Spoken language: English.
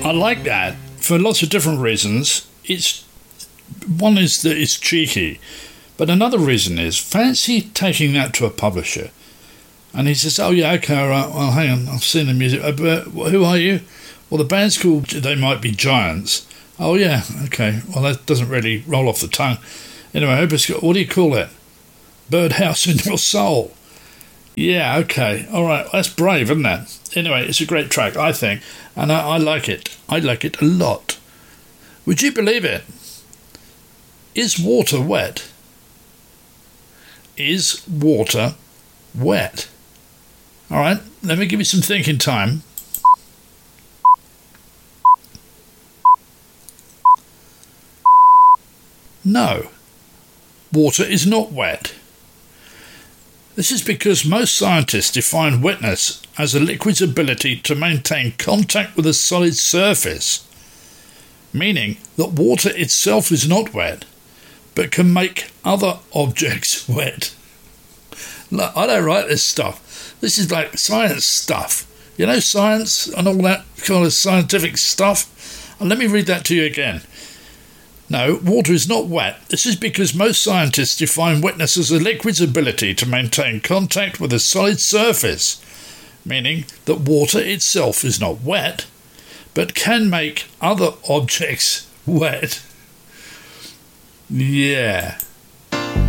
I like that for lots of different reasons. One is that it's cheeky, but another reason is fancy taking that to a publisher, and he says, "Oh yeah, okay, all right. Well, hang on, I've seen the music. But who are you? Well, the band's called They Might Be Giants. Oh yeah, okay. Well, that doesn't really roll off the tongue. Anyway, what do you call it? Birdhouse in Your Soul. Yeah, okay, all right. That's brave, isn't it? Anyway, it's a great track, I think, and I like it. I like it a lot. Would you believe it? Is water wet? Is water wet? All right, let me give you some thinking time. No, water is not wet. This is because most scientists define wetness as a liquid's ability to maintain contact with a solid surface, meaning that water itself is not wet, but can make other objects wet. Look, I don't write this stuff. This is like science stuff. You know, science and all that kind of scientific stuff. And let me read that to you again. No, water is not wet. This is because most scientists define wetness as a liquid's ability to maintain contact with a solid surface, meaning that water itself is not wet, but can make other objects wet. Yeah.